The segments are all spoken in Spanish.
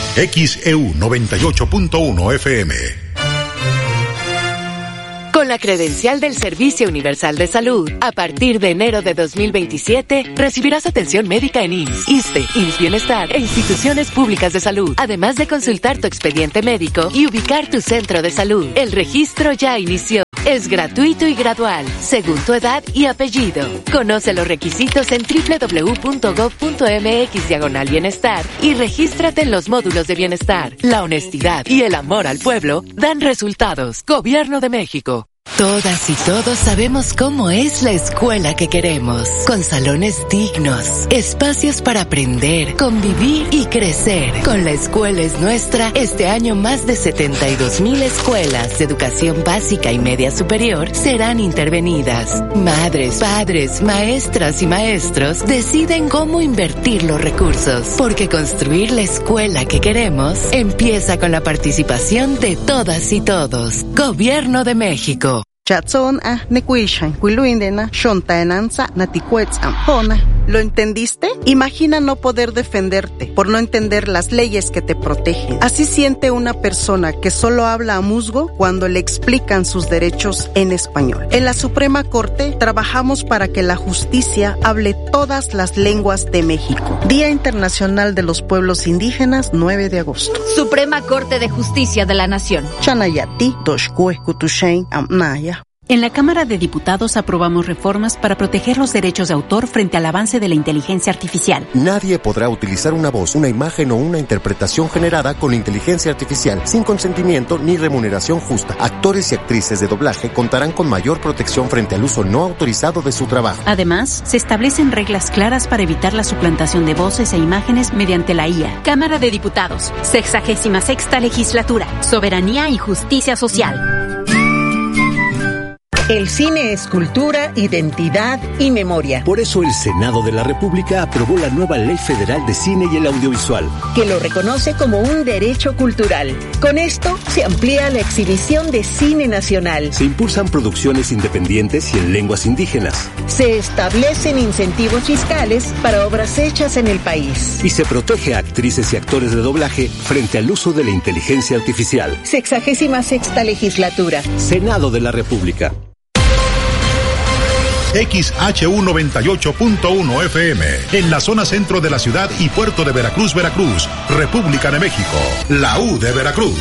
XEU 98.1 FM. Con la credencial del Servicio Universal de Salud, a partir de enero de 2027, recibirás atención médica en IMSS, ISSSTE, IMSS Bienestar e instituciones públicas de salud, además de consultar tu expediente médico y ubicar tu centro de salud. El registro ya inició. Es gratuito y gradual, según tu edad y apellido. Conoce los requisitos en www.gov.mx/bienestar y regístrate en los módulos de bienestar. La honestidad y el amor al pueblo dan resultados. Gobierno de México. Todas y todos sabemos cómo es la escuela que queremos, con salones dignos, espacios para aprender, convivir y crecer. Con La Escuela es Nuestra, este año más de 72,000 escuelas de educación básica y media superior serán intervenidas. Madres, padres, maestras y maestros deciden cómo invertir los recursos, porque construir la escuela que queremos empieza con la participación de todas y todos. Gobierno de México. ¿Lo entendiste? Imagina no poder defenderte por no entender las leyes que te protegen. Así siente una persona que solo habla a musgo cuando le explican sus derechos en español. En la Suprema Corte trabajamos para que la justicia hable todas las lenguas de México. Día Internacional de los Pueblos Indígenas, 9 de agosto. Suprema Corte de Justicia de la Nación. Chanayati, Doshkue, Kutushain, Amnaya. En la Cámara de Diputados aprobamos reformas para proteger los derechos de autor frente al avance de la inteligencia artificial. Nadie podrá utilizar una voz, una imagen o una interpretación generada con inteligencia artificial sin consentimiento ni remuneración justa. Actores y actrices de doblaje contarán con mayor protección frente al uso no autorizado de su trabajo. Además, se establecen reglas claras para evitar la suplantación de voces e imágenes mediante la IA. Cámara de Diputados, 66ª Legislatura, Soberanía y Justicia Social. El cine es cultura, identidad y memoria. Por eso el Senado de la República aprobó la nueva Ley Federal de Cine y el Audiovisual, que lo reconoce como un derecho cultural. Con esto se amplía la exhibición de cine nacional. Se impulsan producciones independientes y en lenguas indígenas. Se establecen incentivos fiscales para obras hechas en el país. Y se protege a actrices y actores de doblaje frente al uso de la inteligencia artificial. 66ª Legislatura. Senado de la República. XHU 98.1 FM, en la zona centro de la ciudad y puerto de Veracruz, Veracruz, República de México, la U de Veracruz.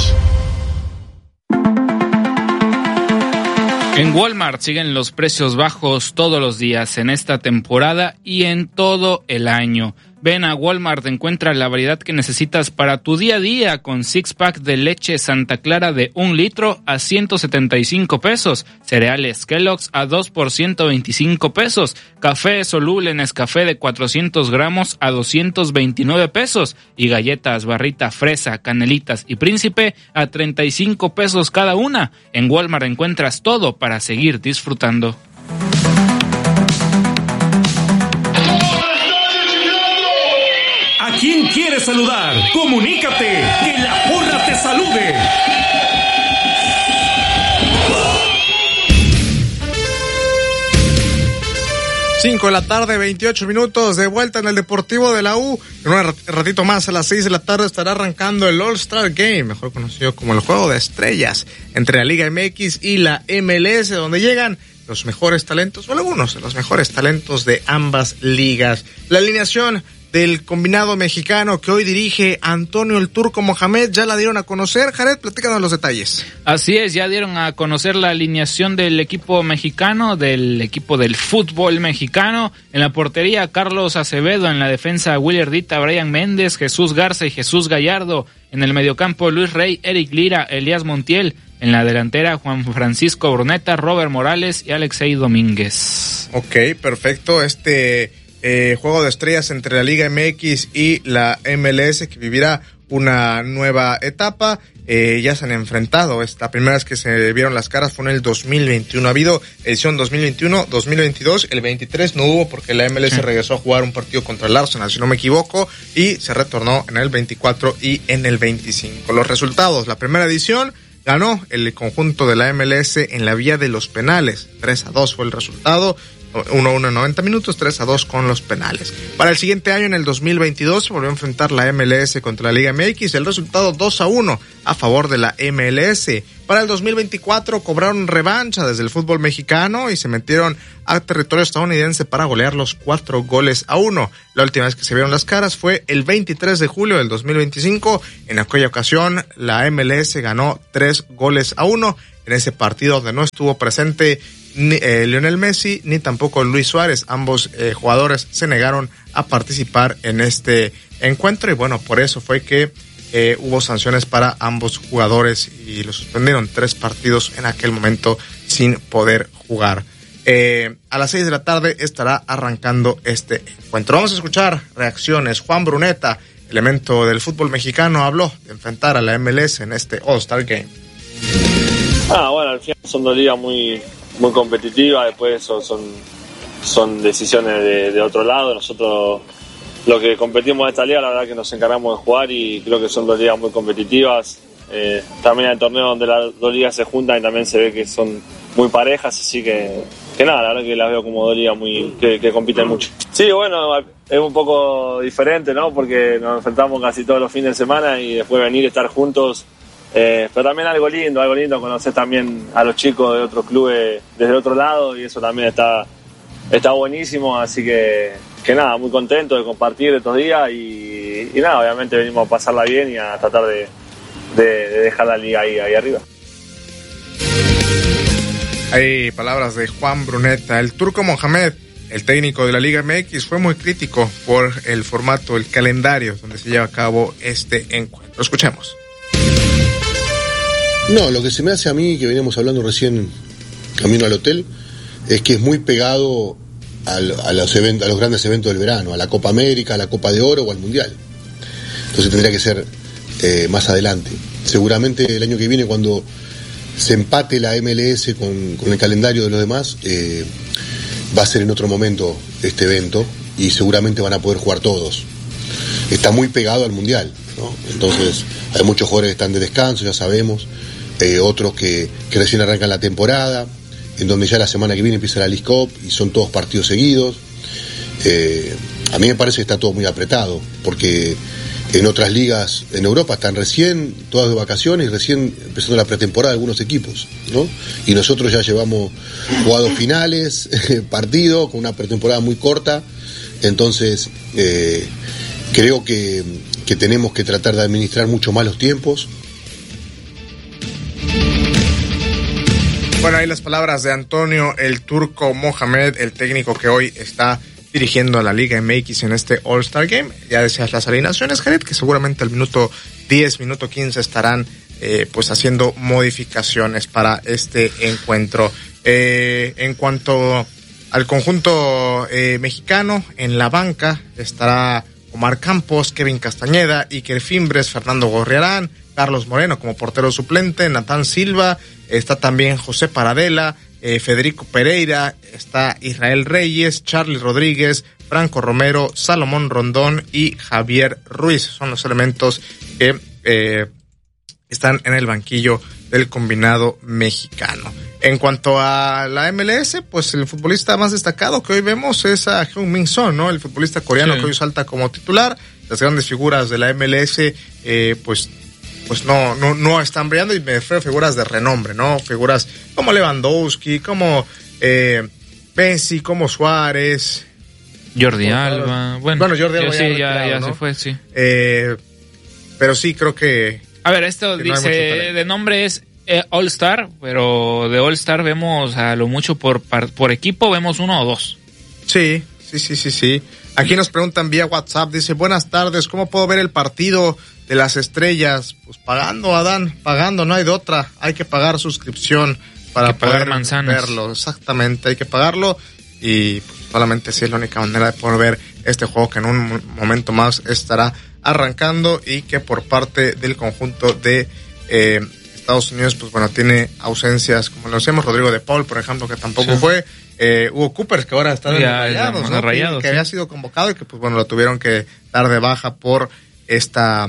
En Walmart siguen los precios bajos todos los días en esta temporada y en todo el año. Ven a Walmart, encuentra la variedad que necesitas para tu día a día con 6-pack de leche Santa Clara de 1 litro a 175 pesos, cereales Kellogg's a 2 por 125 pesos, café soluble Nescafé de 400 gramos a 229 pesos y galletas Barrita Fresa, Canelitas y Príncipe a 35 pesos cada una. En Walmart encuentras todo para seguir disfrutando. ¿A quién quieres saludar? ¡Comunícate! ¡Que la porra te salude! Cinco de la tarde, 28 minutos, de vuelta en el Deportivo de la U. En un ratito más, a las 6 de la tarde, estará arrancando el All-Star Game, mejor conocido como el Juego de Estrellas, entre la Liga MX y la MLS, donde llegan los mejores talentos, o algunos de los mejores talentos de ambas ligas. La alineación del combinado mexicano que hoy dirige Antonio el Turco Mohamed ya la dieron a conocer. Jared, platícanos los detalles. Así es, ya dieron a conocer la alineación del equipo mexicano, del equipo del fútbol mexicano. En la portería, Carlos Acevedo; en la defensa, Willy Ardita, Brian Méndez, Jesús Garza y Jesús Gallardo; en el mediocampo, Luis Rey, Eric Lira, Elías Montiel; en la delantera, Juan Francisco Bruneta, Robert Morales y Alexei Domínguez. Ok, perfecto. Juego de Estrellas entre la Liga MX y la MLS, que vivirá una nueva etapa. Ya se han enfrentado. La primera vez que se vieron las caras fue en el 2021. Ha habido edición 2021, 2022. El 23 no hubo porque la MLS regresó a jugar un partido contra el Arsenal, si no me equivoco, y se retornó en el 24 y en el 25. Los resultados: la primera edición ganó el conjunto de la MLS en la vía de los penales. 3-2 fue el resultado. 1-1 en 90 minutos, 3-2 con los penales. Para el siguiente año, en el 2022, se volvió a enfrentar la MLS contra la Liga MX, el resultado 2-1 a favor de la MLS. Para el 2024 cobraron revancha desde el fútbol mexicano y se metieron a territorio estadounidense para golearlos 4-1. La última vez que se vieron las caras fue el 23 de julio del 2025. En aquella ocasión, la MLS ganó 3-1 en ese partido donde no estuvo presente ni Lionel Messi ni tampoco Luis Suárez. Ambos jugadores se negaron a participar en este encuentro y bueno, por eso fue que hubo sanciones para ambos jugadores y los suspendieron 3 partidos en aquel momento sin poder jugar. A las 6 de la tarde estará arrancando este encuentro. Vamos a escuchar reacciones. Juan Bruneta, elemento del fútbol mexicano, habló de enfrentar a la MLS en este All-Star Game. Bueno, al final son 2 ligas muy competitivas, después son decisiones de otro lado. Nosotros lo que competimos en esta liga, la verdad que nos encargamos de jugar y creo que son 2 ligas muy competitivas. También hay torneos donde las 2 ligas se juntan y también se ve que son muy parejas, así que nada, la verdad que las veo como 2 ligas que compiten mucho. Sí, bueno, es un poco diferente, ¿no? Porque nos enfrentamos casi todos los fines de semana y después venir y estar juntos. Pero también algo lindo, conocer también a los chicos de otros clubes desde el otro lado y eso también está buenísimo, así que nada, muy contento de compartir estos días y nada, obviamente venimos a pasarla bien y a tratar de dejar la liga ahí arriba. Hay palabras de Juan Bruneta. El Turco Mohamed, el técnico de la Liga MX, fue muy crítico por el formato, el calendario donde se lleva a cabo este encuentro. Escuchemos. No, lo que se me hace a mí, que veníamos hablando recién camino al hotel, es que es muy pegado a los grandes eventos del verano, a la Copa América, a la Copa de Oro o al Mundial. Entonces tendría que ser más adelante. Seguramente el año que viene, cuando se empate la MLS con el calendario de los demás, va a ser en otro momento este evento y seguramente van a poder jugar todos. Está muy pegado al Mundial, ¿no? Entonces hay muchos jugadores que están de descanso, ya sabemos. Otros que recién arrancan la temporada, en donde ya la semana que viene empieza la League Cup y son todos partidos seguidos. A mí me parece que está todo muy apretado, porque en otras ligas en Europa están recién todas de vacaciones y recién empezando la pretemporada de algunos equipos, ¿no? Y nosotros ya llevamos jugados finales, partidos, con una pretemporada muy corta. Entonces creo que tenemos que tratar de administrar mucho más los tiempos. Bueno, ahí las palabras de Antonio el Turco Mohamed, el técnico que hoy está dirigiendo a la Liga MX en este All-Star Game. Ya decías las alineaciones, Jared, que seguramente al minuto 10, minuto 15 estarán pues haciendo modificaciones para este encuentro. En cuanto al conjunto mexicano, en la banca estará Omar Campos, Kevin Castañeda, Iker Fimbres, Fernando Gorriarán, Carlos Moreno como portero suplente, Natán Silva, está también José Paradela, Federico Pereira, está Israel Reyes, Charly Rodríguez, Franco Romero, Salomón Rondón y Javier Ruiz. Son los elementos que están en el banquillo del combinado mexicano. En cuanto a la MLS, pues el futbolista más destacado que hoy vemos es a Heung-min Son, ¿no? El futbolista coreano que hoy salta como titular. Las grandes figuras de la MLS, pues no están brillando, y me refiero a figuras de renombre, ¿no? Figuras como Lewandowski, como Messi, como Suárez, Jordi Alba. Bueno, Jordi Alba sí, ya ya ¿no? se fue, sí. Pero sí, creo que... A ver, esto dice, de nombre es All Star, pero de All Star vemos a lo mucho por equipo, vemos 1 o 2. Sí. Aquí nos preguntan vía WhatsApp, dice, buenas tardes, ¿cómo puedo ver el partido de las estrellas? Pues pagando, Adán, pagando, no hay de otra, hay que pagar suscripción para poder verlo, exactamente, hay que pagarlo y pues, solamente así es la única manera de poder ver este juego que en un momento más estará arrancando y que por parte del conjunto de Estados Unidos, pues bueno, tiene ausencias, como lo decíamos, Rodrigo de Paul, por ejemplo, que tampoco fue, Hugo Coopers, que ahora está en Rayados, ¿no? Que había sido convocado y que pues bueno, lo tuvieron que dar de baja por esta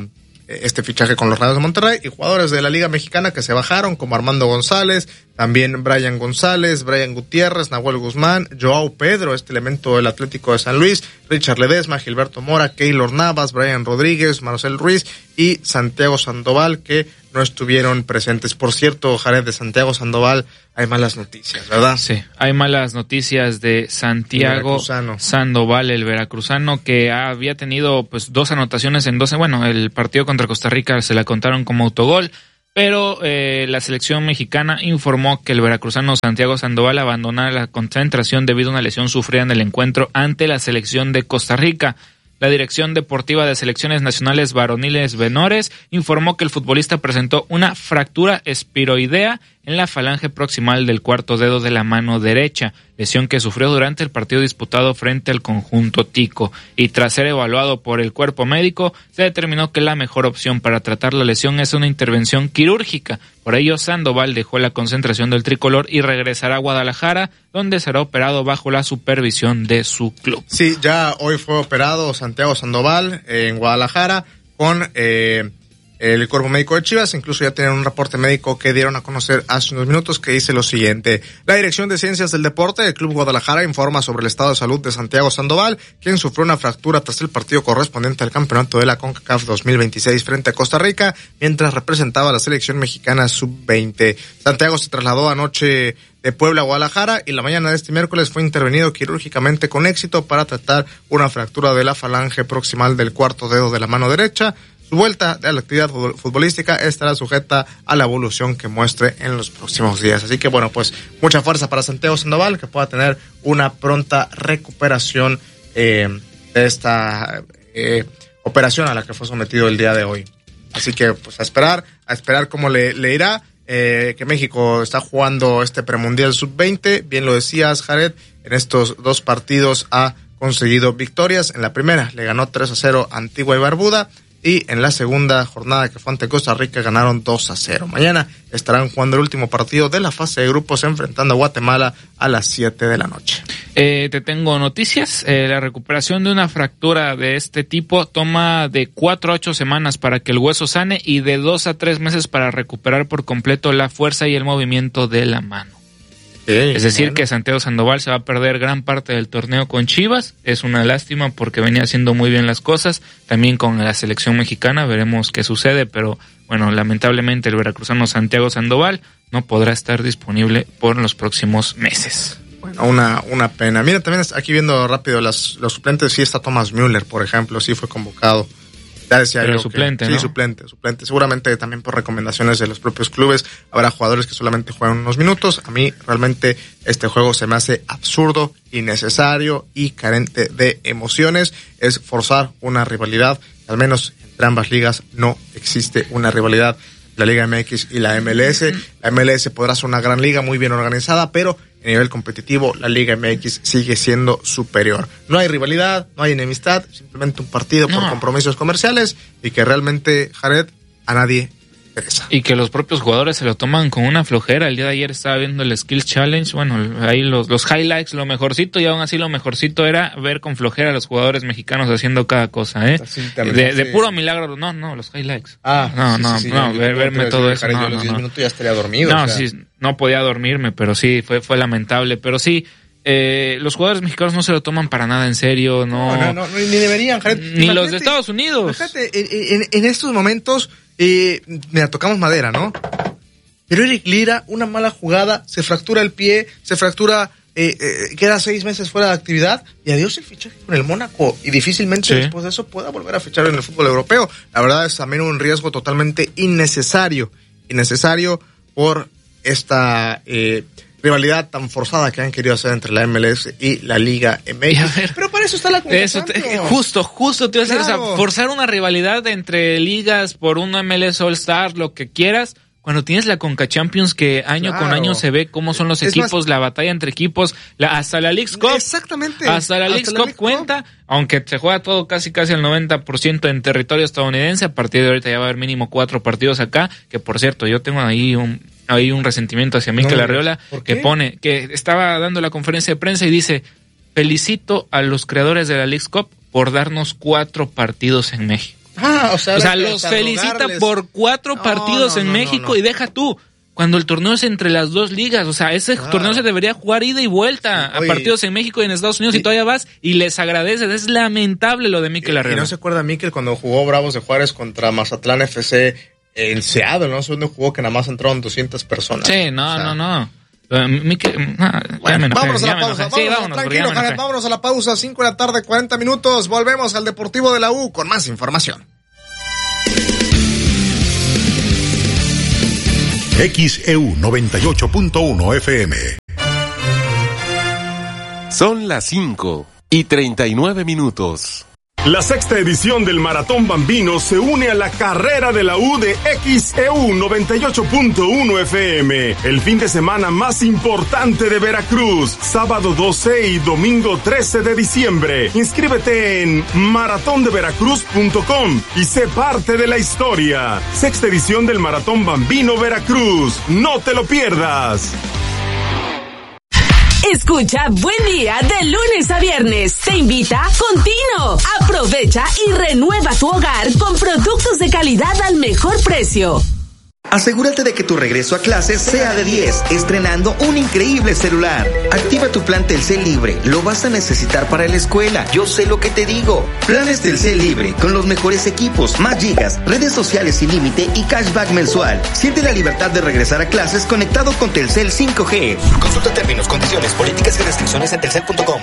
este fichaje con los Rayados de Monterrey, y jugadores de la Liga Mexicana que se bajaron, como Armando González, también Brian González, Brian Gutiérrez, Nahuel Guzmán, Joao Pedro, este elemento del Atlético de San Luis, Richard Ledesma, Gilberto Mora, Keylor Navas, Brian Rodríguez, Marcel Ruiz y Santiago Sandoval, que no estuvieron presentes. Por cierto, Jared, de Santiago Sandoval hay malas noticias, ¿verdad? Sí, hay malas noticias de Santiago Sandoval, el veracruzano, que había tenido pues 2 anotaciones en 12. Bueno, el partido contra Costa Rica se la contaron como autogol, pero la selección mexicana informó que el veracruzano Santiago Sandoval abandonara la concentración debido a una lesión sufrida en el encuentro ante la selección de Costa Rica. La Dirección Deportiva de Selecciones Nacionales Varoniles Menores informó que el futbolista presentó una fractura espiroidea en la falange proximal del cuarto dedo de la mano derecha, lesión que sufrió durante el partido disputado frente al conjunto tico. Y tras ser evaluado por el cuerpo médico, se determinó que la mejor opción para tratar la lesión es una intervención quirúrgica. Por ello, Sandoval dejó la concentración del tricolor y regresará a Guadalajara, donde será operado bajo la supervisión de su club. Sí, ya hoy fue operado Santiago Sandoval en Guadalajara con el cuerpo médico de Chivas. Incluso ya tienen un reporte médico que dieron a conocer hace unos minutos que dice lo siguiente: la Dirección de Ciencias del Deporte del Club Guadalajara informa sobre el estado de salud de Santiago Sandoval, quien sufrió una fractura tras el partido correspondiente al campeonato de la CONCACAF 2026 frente a Costa Rica, mientras representaba a la selección mexicana sub-20. Santiago se trasladó anoche de Puebla a Guadalajara y la mañana de este miércoles fue intervenido quirúrgicamente con éxito para tratar una fractura de la falange proximal del cuarto dedo de la mano derecha. Su vuelta a la actividad futbolística estará sujeta a la evolución que muestre en los próximos días. Así que bueno, pues mucha fuerza para Santiago Sandoval, que pueda tener una pronta recuperación de esta operación a la que fue sometido el día de hoy. Así que pues a esperar cómo le irá. Que México está jugando este premundial sub-20, bien lo decías, Jared, en estos 2 partidos ha conseguido victorias. En la primera le ganó 3-0 a Antigua y Barbuda, y en la segunda jornada, que fue ante Costa Rica, ganaron 2-0. Mañana estarán jugando el último partido de la fase de grupos, enfrentando a Guatemala a las 7 de la noche. Te tengo noticias. La recuperación de una fractura de este tipo toma de 4 a 8 semanas para que el hueso sane y de 2 a 3 meses para recuperar por completo la fuerza y el movimiento de la mano. Es decir, que Santiago Sandoval se va a perder gran parte del torneo con Chivas. Es una lástima porque venía haciendo muy bien las cosas. También con la selección mexicana veremos qué sucede, pero bueno, lamentablemente el veracruzano Santiago Sandoval no podrá estar disponible por los próximos meses. Bueno, una pena. Mira, también aquí viendo rápido los suplentes, sí está Thomas Müller, por ejemplo, sí fue convocado. Ya decía pero suplente, ¿no? Sí, suplente. Seguramente también por recomendaciones de los propios clubes habrá jugadores que solamente juegan unos minutos. A mí realmente este juego se me hace absurdo, innecesario y carente de emociones. Es forzar una rivalidad. Al menos entre ambas ligas no existe una rivalidad. La Liga MX y la MLS. La MLS podrá ser una gran liga muy bien organizada, pero a nivel competitivo la Liga MX sigue siendo superior. No hay rivalidad, no hay enemistad, simplemente un partido por compromisos comerciales y que realmente, Jared, a nadie interesa. Y que los propios jugadores se lo toman con una flojera. El día de ayer estaba viendo el Skills Challenge, bueno, ahí los highlights, lo mejorcito, y aún así lo mejorcito era ver con flojera a los jugadores mexicanos haciendo cada cosa, de puro milagro, no, los highlights. Verme todo eso. Yo los 10 minutos ya estaría dormido. No, sí, no podía dormirme, pero sí, fue lamentable, pero sí, los jugadores mexicanos no se lo toman para nada en serio, no ni deberían, Jared. Ni los de Estados Unidos. Fíjate, en estos momentos, mira, tocamos madera, ¿no? Pero Eric Lira, una mala jugada, se fractura el pie, queda 6 meses fuera de actividad, y adiós el fichaje con el Mónaco, y difícilmente después de eso pueda volver a fichar en el fútbol europeo. La verdad es también un riesgo totalmente innecesario por esta rivalidad tan forzada que han querido hacer entre la MLS y la Liga MX. Pero para eso está la justo te iba a decir, o sea, forzar una rivalidad entre ligas por un MLS All Star, lo que quieras, cuando tienes la Conca Champions, que año con año se ve cómo son los equipos, la batalla entre equipos, hasta la Leagues Cup. Exactamente. Hasta la Leagues Cup cuenta, aunque se juega todo casi al 90% en territorio estadounidense. A partir de ahorita ya va a haber mínimo 4 partidos acá, que por cierto, yo tengo ahí un resentimiento hacia Mikel Arriola, que estaba dando la conferencia de prensa y dice: felicito a los creadores de la Leagues Cup por darnos 4 partidos en México. O sea, los felicita por 4 partidos en México y deja tú. Cuando el torneo es entre las 2 ligas, o sea, ese torneo se debería jugar ida y vuelta a partidos en México y en Estados Unidos y todavía vas y les agradeces. Es lamentable lo de Mikel Arriola. ¿Y no se acuerda Mikel cuando jugó Bravos de Juárez contra Mazatlán FC en Seattle, no sé dónde jugó, que nada más entraron 200 personas? Sí, no. Vámonos a la pausa. Tranquilo, Jared, vámonos a la pausa. 5 de la tarde, 40 minutos. Volvemos al Deportivo de la U con más información. XEU 98.1 FM. Son las 5:39. La 6ª edición del Maratón Bambino se une a la carrera de la U de XEU 98.1 FM, el fin de semana más importante de Veracruz, sábado 12 y domingo 13 de diciembre. Inscríbete en maratondeveracruz.com y sé parte de la historia. 6ª edición del Maratón Bambino Veracruz. No te lo pierdas. Escucha Buen Día de lunes a viernes. Te invita Contino. Aprovecha y renueva tu hogar con productos de calidad al mejor precio. Asegúrate de que tu regreso a clases sea de 10, estrenando un increíble celular. Activa tu plan Telcel Libre, lo vas a necesitar para la escuela, yo sé lo que te digo. Planes Telcel Libre, con los mejores equipos, más gigas, redes sociales sin límite y cashback mensual. Siente la libertad de regresar a clases conectado con Telcel 5G. Consulta términos, condiciones, políticas y restricciones en telcel.com.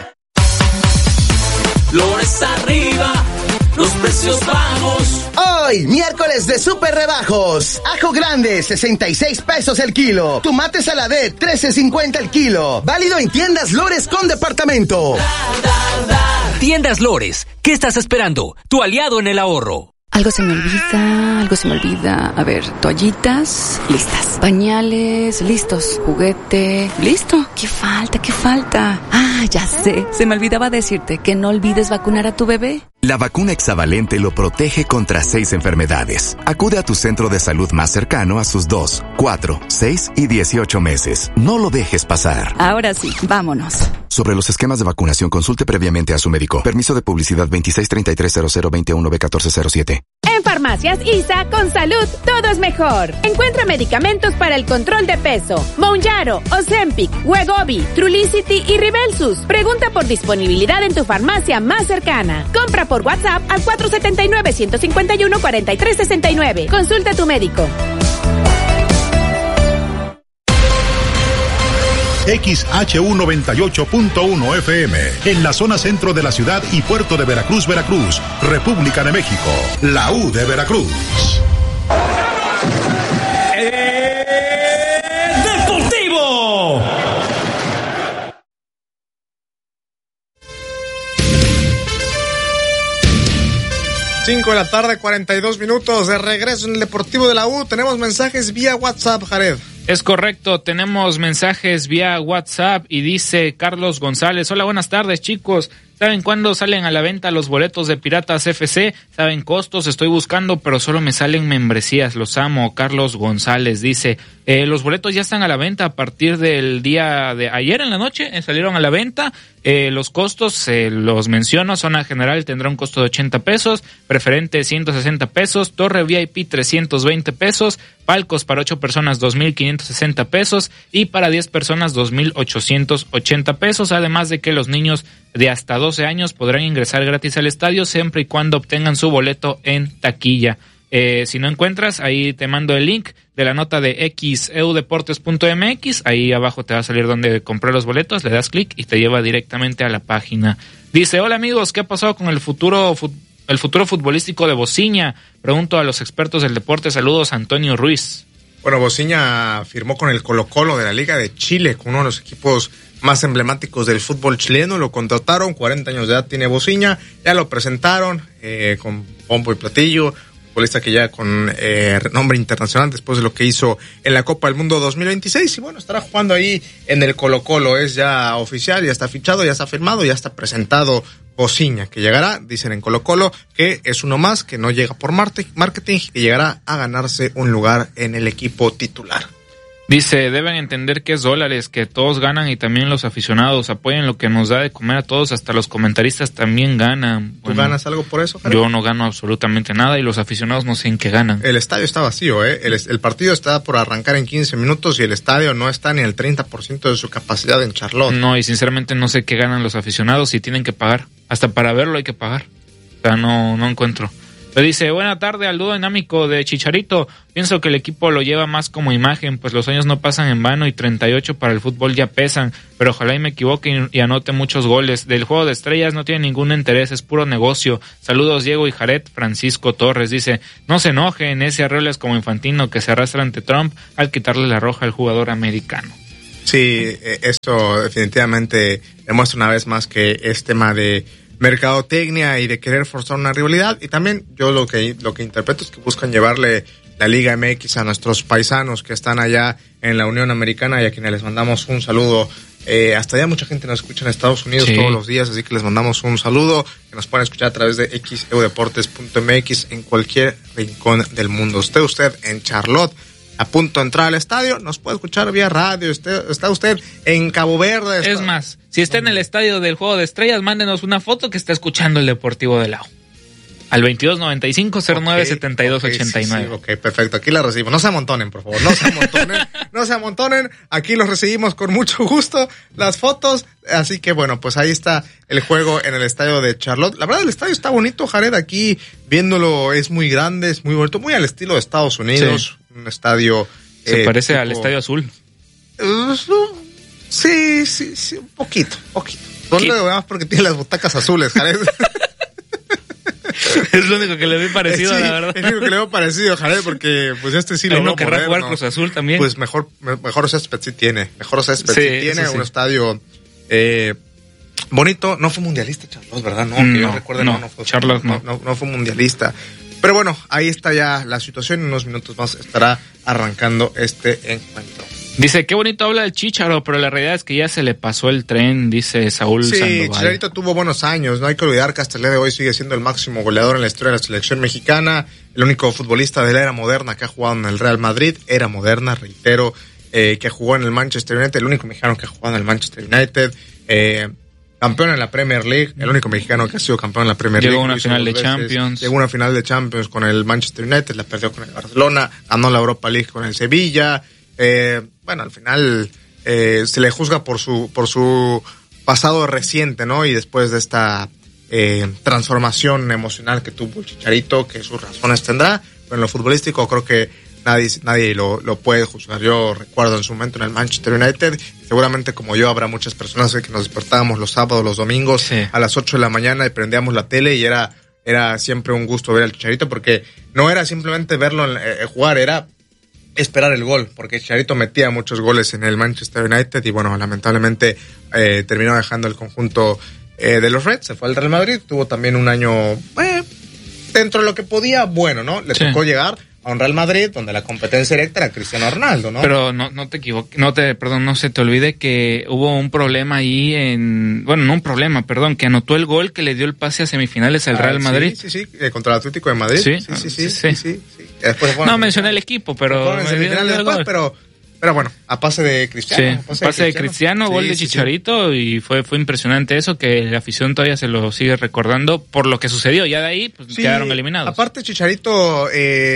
Flores arriba, los precios bajos. Hoy, miércoles de super rebajos. Ajo grande, 66 pesos el kilo. Tomate saladet, 13.50 el kilo. Válido en tiendas Lores con departamento. Tiendas Lores, ¿qué estás esperando? Tu aliado en el ahorro. Algo se me olvida. A ver, toallitas, listas. Pañales, listos. Juguete, listo. ¿Qué falta? Ah, ya sé. Se me olvidaba decirte que no olvides vacunar a tu bebé. La vacuna hexavalente lo protege contra 6 enfermedades. Acude a tu centro de salud más cercano a sus 2, 4, 6 y 18 meses. No lo dejes pasar. Ahora sí, vámonos. Sobre los esquemas de vacunación, consulte previamente a su médico. Permiso de publicidad 26330021B1407. En Farmacias ISA, con salud, todo es mejor. Encuentra medicamentos para el control de peso. Mounjaro, Ozempic, Wegovy, Trulicity y Ribelsus. Pregunta por disponibilidad en tu farmacia más cercana. Compra por WhatsApp al 479-151-4369. Consulta a tu médico. XHU 98.1 FM, en la zona centro de la ciudad y puerto de Veracruz, Veracruz, República de México, la U de Veracruz. ¡Deportivo! Cinco de la tarde, 42 minutos de regreso en el Deportivo de la U. Tenemos mensajes vía WhatsApp, Jared. Es correcto, tenemos mensajes vía WhatsApp y dice Carlos González: hola, buenas tardes, chicos. ¿Saben cuándo salen a la venta los boletos de Piratas FC? ¿Saben costos? Estoy buscando, pero solo me salen membresías. Los amo. Carlos González dice, los boletos ya están a la venta a partir del día de ayer en la noche, salieron a la venta. Los costos, los menciono: zona general tendrá un costo de 80 pesos, preferente 160 pesos, torre VIP 320 pesos, palcos para 8 personas 2.560 pesos y para 10 personas 2.880 pesos, además de que los niños de hasta 12 años podrán ingresar gratis al estadio siempre y cuando obtengan su boleto en taquilla. Si no encuentras, ahí te mando el link de la nota de xeudeportes.mx, ahí abajo te va a salir donde comprar los boletos, le das clic y te lleva directamente a la página. Dice: hola amigos, ¿qué ha pasado con el futuro futbolístico de Bociña? Pregunto a los expertos del deporte. Saludos, Antonio Ruiz. Bueno, Bociña firmó con el Colo-Colo de la Liga de Chile, con uno de los equipos más emblemáticos del fútbol chileno. Lo contrataron, 40 años de edad tiene Bociña, ya lo presentaron con pompo y platillo, futbolista que ya con renombre internacional después de lo que hizo en la Copa del Mundo 2026, y bueno, estará jugando ahí en el Colo-Colo. Es ya oficial, ya está fichado, ya está firmado, ya está presentado Bociña, que llegará, dicen en Colo-Colo, que es uno más, que no llega por marketing, que llegará a ganarse un lugar en el equipo titular. Dice, deben entender que es dólares, que todos ganan y también los aficionados apoyen lo que nos da de comer a todos, hasta los comentaristas también ganan. ¿Tú ganas algo por eso, Jared? Yo no gano absolutamente nada y los aficionados no sé en qué ganan. El estadio está vacío, el partido está por arrancar en 15 minutos y el estadio no está ni el 30% de su capacidad en Charlotte. No, y sinceramente no sé qué ganan los aficionados y tienen que pagar. Hasta para verlo hay que pagar. O sea, no encuentro. Le dice, buena tarde al dúo dinámico de Chicharito. Pienso que el equipo lo lleva más como imagen, pues los años no pasan en vano y 38 para el fútbol ya pesan. Pero ojalá y me equivoque y anote muchos goles. Del juego de estrellas no tiene ningún interés, es puro negocio. Saludos Diego y Jared. Francisco Torres dice, no se enojen, ese arreglo es como Infantino que se arrastra ante Trump al quitarle la roja al jugador americano. Sí, esto definitivamente demuestra una vez más que es tema de mercadotecnia y de querer forzar una rivalidad, y también yo lo que interpreto es que buscan llevarle la Liga MX a nuestros paisanos que están allá en la Unión Americana y a quienes les mandamos un saludo. Hasta allá mucha gente nos escucha en Estados Unidos todos los días, así que les mandamos un saludo, que nos pueden escuchar a través de xeudeportes.mx en cualquier rincón del mundo. Usted en Charlotte, a punto de entrar al estadio, nos puede escuchar vía radio. Está usted en Cabo Verde. Es más, si está en el estadio del Juego de Estrellas, mándenos una foto que está escuchando el Deportivo de la U. Al 2295-097289. Ok, perfecto. Aquí la recibimos. No se amontonen, por favor. No se amontonen. Aquí los recibimos con mucho gusto, las fotos. Así que bueno, pues ahí está el juego en el estadio de Charlotte. La verdad, el estadio está bonito, Jared. Aquí viéndolo es muy grande, es muy bonito, muy al estilo de Estados Unidos. Sí. Un estadio... Se parece al Estadio Azul. Sí, un poquito. ¿Dónde lo veamos? Porque tiene las butacas azules, Jared. Es lo único que le veo parecido, la verdad. Es lo único que le veo parecido, Jared, porque pues sí lo veo. ¿No querrá jugar Cruz Azul también? Pues mejor césped sí tiene. Un estadio bonito. No fue mundialista Charlotte, ¿verdad? No, que yo recuerdo, no fue. Charlotte no fue mundialista. Pero bueno, ahí está ya la situación. En unos minutos más estará arrancando este encuentro. Dice, qué bonito habla el Chícharo, pero la realidad es que ya se le pasó el tren, dice Saúl Sandoval. Sí, Chicharito tuvo buenos años. No hay que olvidar que hasta el día de hoy sigue siendo el máximo goleador en la historia de la selección mexicana. El único futbolista de la era moderna que ha jugado en el Real Madrid. Era moderna, reitero, que jugó en el Manchester United. El único mexicano que ha jugado en el Manchester United. Campeón en la Premier League, el único mexicano que ha sido campeón en la Premier League. Llegó a una final de Champions. Llegó a una final de Champions con el Manchester United, la perdió con el Barcelona, ganó la Europa League con el Sevilla. Bueno, al final se le juzga por su pasado reciente, ¿no? Y después de esta transformación emocional que tuvo el Chicharito, que sus razones tendrá, pero en lo futbolístico creo que nadie lo puede juzgar. Yo recuerdo en su momento en el Manchester United, seguramente como yo habrá muchas personas que nos despertábamos los sábados, los domingos a las 8 de la mañana y prendíamos la tele y era siempre un gusto ver al Chicharito, porque no era simplemente verlo jugar, era esperar el gol, porque Chicharito metía muchos goles en el Manchester United y bueno, lamentablemente terminó dejando el conjunto de los Reds, se fue al Real Madrid, tuvo también un año dentro de lo que podía, bueno, ¿no? Le tocó llegar a un Real Madrid donde la competencia directa era Cristiano Ronaldo, ¿no? Pero no te equivoques, no se te olvide que hubo un problema ahí que anotó el gol que le dio el pase a semifinales al Real Madrid. Sí, contra el Atlético de Madrid. Sí. Después, no mencioné el equipo, pero pero bueno, a pase de Cristiano. Sí, pase de Cristiano, gol de Chicharito y fue impresionante eso, que la afición todavía se lo sigue recordando por lo que sucedió. Ya de ahí pues, quedaron eliminados. Aparte Chicharito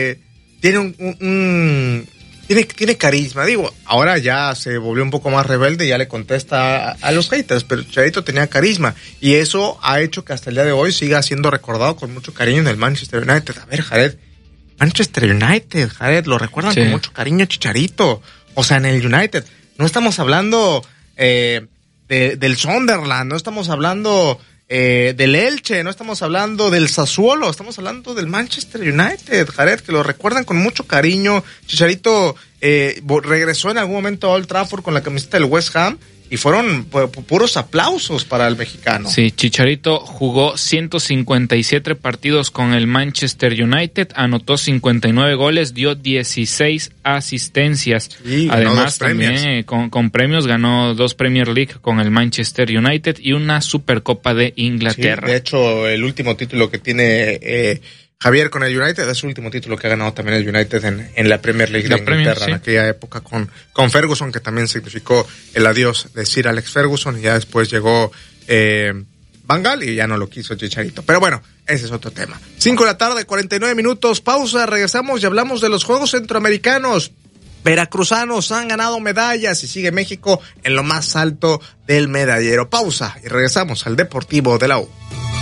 tiene carisma, digo, ahora ya se volvió un poco más rebelde y ya le contesta a los haters, pero Chicharito tenía carisma y eso ha hecho que hasta el día de hoy siga siendo recordado con mucho cariño en el Manchester United. A ver, Jared, Manchester United, Jared, lo recuerdan con mucho cariño Chicharito, o sea, en el United, no estamos hablando del Sunderland, no estamos hablando del Elche, no estamos hablando del Sassuolo, estamos hablando del Manchester United, Jared, que lo recuerdan con mucho cariño. Chicharito regresó en algún momento a Old Trafford con la camiseta del West Ham y fueron puros aplausos para el mexicano. Sí, Chicharito jugó 157 partidos con el Manchester United, anotó 59 goles, dio 16 asistencias. Sí, además también con premios, ganó 2 Premier League con el Manchester United y una Supercopa de Inglaterra. Sí, de hecho, el último título que tiene Javier con el United, es su último título que ha ganado también el United en la Premier League de Inglaterra, en aquella época con Ferguson, que también significó el adiós de Sir Alex Ferguson, y ya después llegó Van Gaal y ya no lo quiso Chicharito. Pero bueno, ese es otro tema. 5 de la tarde, 49 minutos, pausa, regresamos y hablamos de los Juegos Centroamericanos. Veracruzanos han ganado medallas y sigue México en lo más alto del medallero. Pausa y regresamos al Deportivo de la U.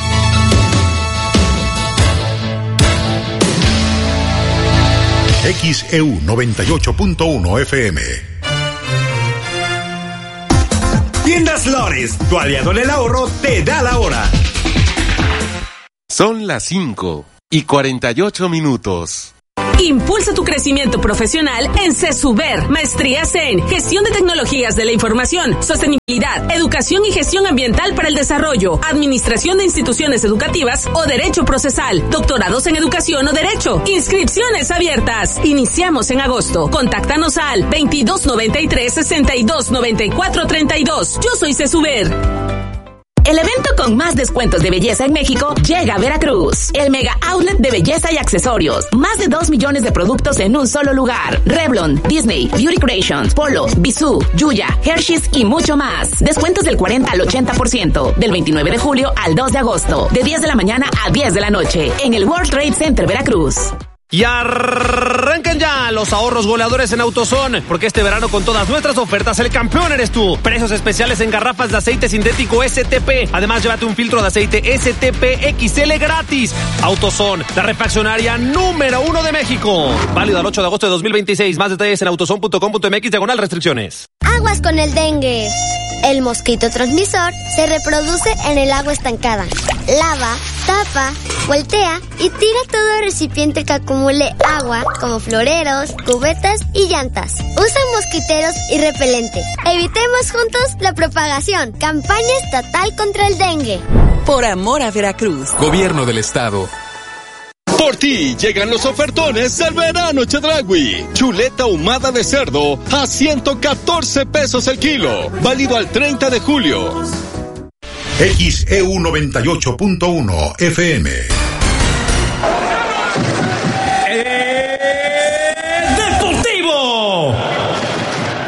XEU 98.1 FM. Tiendas Lores, tu aliado en el ahorro, te da la hora. Son las 5:48. Impulsa tu crecimiento profesional en CESUBER. Maestrías en Gestión de Tecnologías de la Información, Sostenibilidad, Educación y Gestión Ambiental para el Desarrollo, Administración de Instituciones Educativas o Derecho Procesal, Doctorados en Educación o Derecho. Inscripciones abiertas. Iniciamos en agosto. Contáctanos al 2293-629432. Yo soy CESUBER. El evento con más descuentos de belleza en México llega a Veracruz. El Mega Outlet de Belleza y Accesorios. Más de 2 millones de productos en un solo lugar. Revlon, Disney, Beauty Creations, Polo, Bisú, Yuya, Hershey's y mucho más. Descuentos del 40 al 80%. Del 29 de julio al 2 de agosto. De 10 de la mañana a 10 de la noche. En el World Trade Center Veracruz. Y arrancan ya los ahorros goleadores en AutoZone, porque este verano con todas nuestras ofertas el campeón eres tú. Precios especiales en garrafas de aceite sintético STP. Además, llévate un filtro de aceite STP XL gratis. AutoZone, la refaccionaria número 1 de México. Válido al 8 de agosto de 2026. Más detalles en autozone.com.mx/restricciones. Aguas con el dengue. El mosquito transmisor se reproduce en el agua estancada. Lava, tapa, voltea y tira todo recipiente que acumule agua, como floreros, cubetas y llantas. Usa mosquiteros y repelente. Evitemos juntos la propagación. Campaña estatal contra el dengue. Por amor a Veracruz. Gobierno del Estado. Por ti llegan los ofertones del verano Chedraui. Chuleta ahumada de cerdo a 114 pesos el kilo. Válido al 30 de julio. XEU 98.1 FM.